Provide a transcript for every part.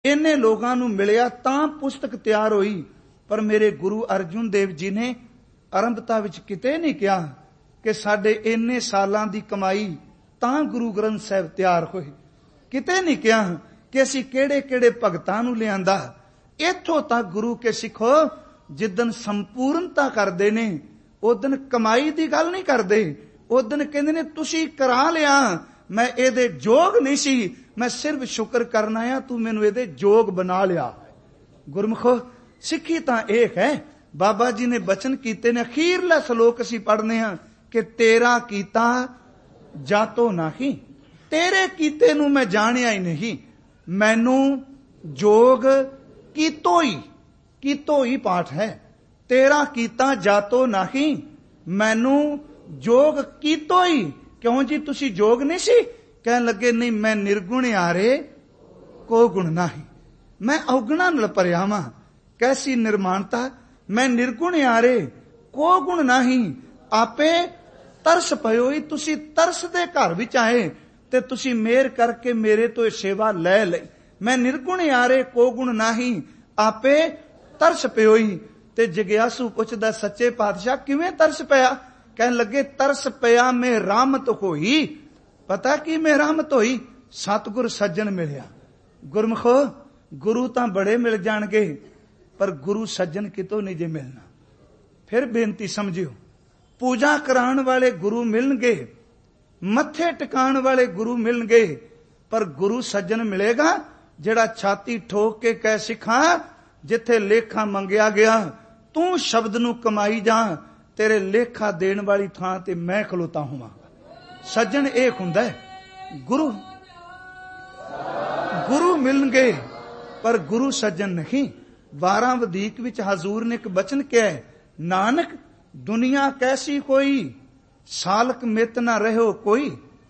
इन्ने लोगों नूं मिलिया तां पुस्तक तैयार हुई। पर मेरे गुरु अर्जुन देव जी ने आरंभता विच किते नहीं कहा कि साडे इन्ने सालां दी कमाई तां गुरु ग्रंथ साहिब तैयार होए। किते नहीं कहा कि असीं किहड़े-किहड़े भगतां नूं लिआंदा। इत्थों तक गुरु के सिखो जिदन संपूर्णता करदे ने उदन कमाई दी गल नहीं करदे। उदन कहंदे ने तुसीं करा लिया, मैं इहदे जोग नहीं सी, मैं सिर्फ शुक्र करना आ तू मैनूं इहदे जोग बना लिया। गुरमुखो सिੱਖੀ ਤਾਂ एक है। बाबा जी ने बचन कीते ने, अखीरला सलोक असीं पढ़ने हां कि तेरा कीता जातो नाही, तेरे कीते नूं मैं जाणिया ही नहीं, मैनूं जोग कीतो ही पाठ है। तेरा कीता जातो नाही, मैनूं जोग कीतो ही। क्यों जी तुसी जोग नहीं सी? कहन लगे नहीं, मैं निर्गुण आरे को गुण नाही, मैं अवगुणा नाल भरिया वां। कैसी निर्माणता, मैं निर्गुण आरे को गुण नाही, आपे तरस पयो ही। तुसी तरस दे घर विच आए ते तुसी मेहर करके मेरे तो सेवा लै लई। मैं निर्गुण आरे को गुण नाही, आपे तरस पयो ही। ते जग्यासू पुछदा सच्चे पातशाह किवें तरस पया? कहन लगे तरस पया में रहमत होई। पता की में रहमत होई? सतगुर सज्जन मिलिया। गुरमुखो गुरु तां बड़े मिल जाणगे पर गुरु सज्जन कितों नहीं जे मिलना। फिर बेनती समझियो, पूजा कराण वाले गुरु मिलणगे, मत्थे टिकाण वाले गुरु मिलणगे, पर गुरु सज्जन मिलेगा जिहड़ा छाती ठोक के कह सिखा जिथे लेखा मंगिया गया तू शब्द नूं कमाई जा, तेरे लेखा देण वाली थां ते मैं खलोता होवांगा। सज्जन एक हुंदा है। गुरु मिलणगे पर गुरु सज्जन नहीं। 12 वधीक विच हजूर ने एक बचन कहा है, नानक दुनिया कैसी कोई, सालक मित ना रहो कोई,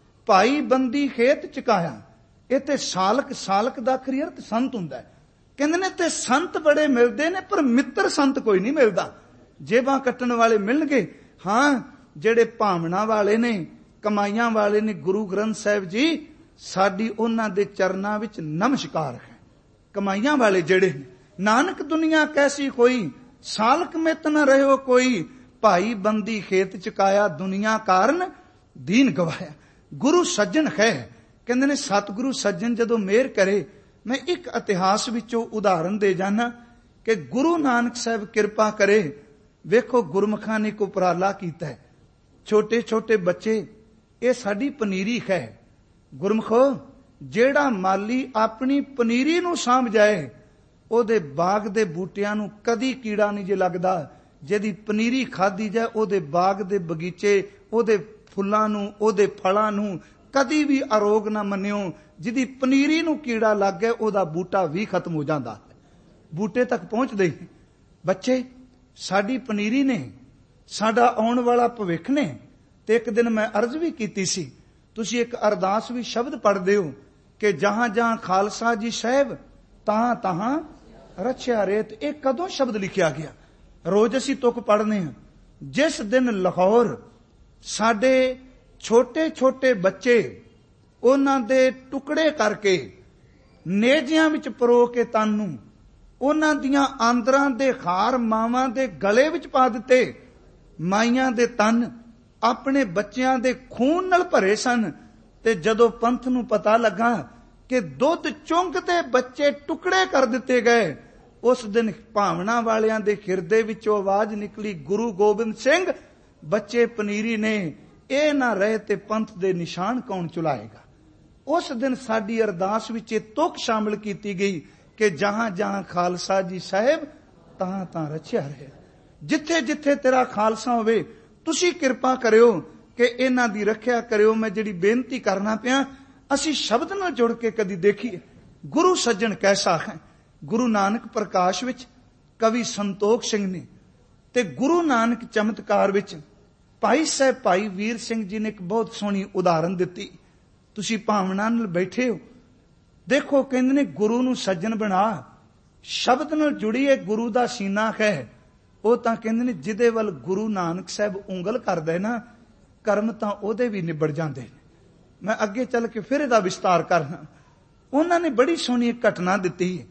भाई बंदी खेत चुकाया। इत्थे सालक दा खरी अर्थ संत हुंदा है। कहंदे ने ते संत बड़े मिलदे ने पर मित्र संत कोई नहीं मिलदा। जेबां कट्टण वाले मिलणगे, हां जेड़े भावना वाले ने, कमाइयां वाले ने, गुरु ग्रंथ साहिब जी साडी उन्हां दे चरनां विच नमस्कार है। कमाइयां वाले जेड़े ने, नानक दुनिया कैसी कोई, सालक मित न रहो कोई, भाई बंदी खेत चुकाया, दुनिया कारण दीन गवाया। गुरु सज्जन है। कहंदे ने सतगुरु सज्जन जदों मेहर करे। मैं एक इतिहास विचों उदाहरण दे जाना कि गुरु नानक साहब किरपा करे। वेखो गुरमुखां ने को उपराला कीता है। छोटे छोटे बच्चे, ये साडी पनीरी है। गुरमुखो जेड़ा माली अपनी पनीरी नूं सांभ जाए ओदे बाग दे बूटियां नूं कदी कीड़ा नहीं जे लगदा। जिहदी पनीरी खाधी जाए ओदे बाग दे बगीचे, ओदे फुल्लां नूं, ओदे फलां नूं कदी भी अरोग ना मन्नियो। जिहदी पनीरी नूं कीड़ा लग गया ओदा बूटा भी खत्म हो जांदा है, बूटे तक पहुंचदे ही। बच्चे साडी पनीरी ने, साडा आउण वाला भविख ने। ते एक दिन मैं अर्ज भी कीती सी, तुसीं एक अरदास भी शब्द पढ़दे हो कि जहां जहां खालसा जी साहिब तहां तहां रचिया रेत। एक कदों शब्द लिखिया गया? रोज असीं तुक पढ़ने हैं। जिस दिन लाहौर साडे छोटे छोटे बच्चे उन्हां दे टुकड़े करके नेजियां विच परो के तन नूं उन्हां दियां आंदरां दे हार मावां दे गले विच पा दिते। माइयां दे तन अपने बच्चियां दे खून नाल भरे सन। ते जदों पंथ नूं पता लगा कि दुध चुंगते बच्चे टुकड़े कर दिते गए, उस दिन भावना वालियां दे हिरदे विचों आवाज निकली, गुरु गोबिंद सिंह बच्चे पनीरी ने, ਇਹ ना रहे ते पंथ दे निशान कौन चुलाएगा। उस दिन साडी अरदास विच तुक शामिल की गई कि जहां जहां खालसा जी साहिब तहां तहां रचिया रहे। जिथे जिथे तेरा खालसा होवे तुसी किरपा करियो कि इन्हां दी रखिया करियो। मैं जिहड़ी बेनती करना पिया असी शब्द नाल जुड़ के कदी देखिए गुरु सज्जन कैसा है। गुरु नानक प्रकाश विच कवि संतोख सिंह ने ते गुरु नानक चमत्कार विच भाई साहब भाई वीर सिंह जी ने एक बहुत सोहनी उदाहरण दिती। तुसी भावना नाल बैठे हो, देखो कहंदे ने गुरु नूं सज्जन बना। शब्द नाल जुड़ी है गुरु दा सीना है। ਉਹ ਤਾਂ ਕਹਿੰਦੇ ਨੇ ਜਿਹਦੇ ਵੱਲ ਗੁਰੂ ਨਾਨਕ ਸਾਹਿਬ ਉਂਗਲ ਕਰਦਾ ਹੈ ਨਾ, ਕਰਮ ਤਾਂ ਉਹਦੇ ਵੀ ਨਿਬੜ ਜਾਂਦੇ ਨੇ। ਮੈਂ ਅੱਗੇ ਚੱਲ ਕੇ ਫਿਰ ਇਹਦਾ ਵਿਸਤਾਰ ਕਰਨਾ। ਉਹਨਾਂ ਨੇ ਬੜੀ ਸੋਹਣੀ ਇੱਕ ਘਟਨਾ ਦਿੱਤੀ